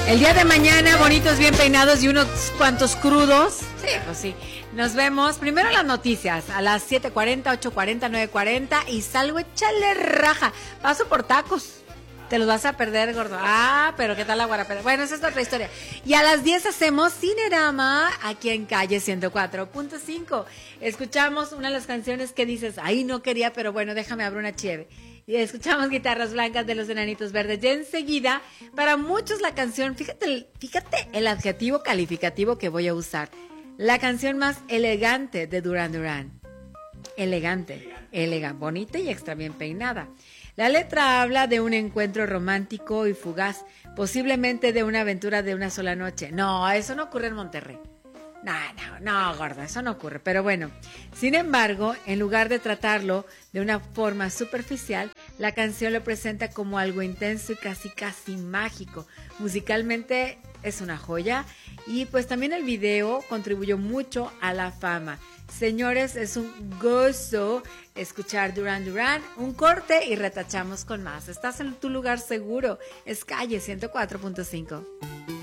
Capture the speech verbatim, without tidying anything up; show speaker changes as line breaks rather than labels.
El día de mañana, bonitos, bien peinados y unos cuantos crudos. Sí, pues sí. Nos vemos. Primero las noticias a las siete cuarenta, ocho cuarenta, nueve cuarenta y salgo, échale raja. Paso por tacos. Te los vas a perder, gordo. Ah, pero ¿qué tal la guarapera? Bueno, esa es otra historia. Y a las diez hacemos Cinerama aquí en Calle ciento cuatro punto cinco. Escuchamos una de las canciones que dices, ay, no quería, pero bueno, déjame abrir una cheve. Y escuchamos Guitarras Blancas de los Enanitos Verdes. Y enseguida, para muchos la canción, fíjate, fíjate el adjetivo calificativo que voy a usar. La canción más elegante de Duran Duran. Elegante, elegante, bonita y extra bien peinada. La letra habla de un encuentro romántico y fugaz, posiblemente de una aventura de una sola noche. No, eso no ocurre en Monterrey. No, no, no, gorda, eso no ocurre. Pero bueno, sin embargo, en lugar de tratarlo de una forma superficial, la canción lo presenta como algo intenso y casi, casi mágico. Musicalmente es una joya y pues también el video contribuyó mucho a la fama. Señores, es un gozo escuchar Duran Duran. Un corte y retachamos con más. Estás en tu lugar seguro. Es Calle ciento cuatro punto cinco.